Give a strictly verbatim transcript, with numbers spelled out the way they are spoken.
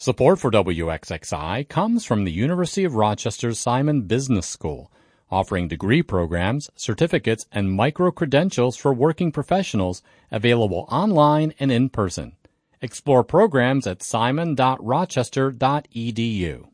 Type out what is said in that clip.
Support for W X X I comes from the University of Rochester's Simon Business School, offering degree programs, certificates, and micro-credentials for working professionals available online and in person. Explore programs at simon dot rochester dot e d u.